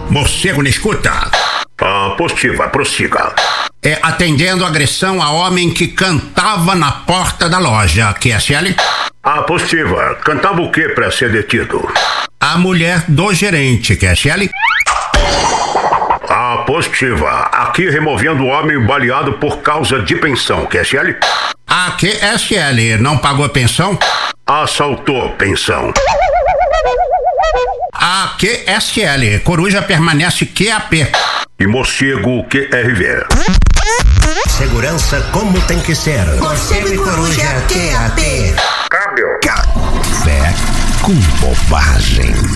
Morcego na escuta. Positiva, prossiga. Atendendo agressão a homem que cantava na porta da loja. QSL? Positiva. Cantava o que para ser detido? A mulher do gerente. QSL? Positiva. Aqui removendo o homem baleado por causa de pensão. QSL? A QSL. Não pagou pensão? Assaltou pensão. A QSL. Coruja permanece QAP. E morcego QRV. Segurança como tem que ser. Morcego e coruja QAP. Câmbio. Café com bobagem.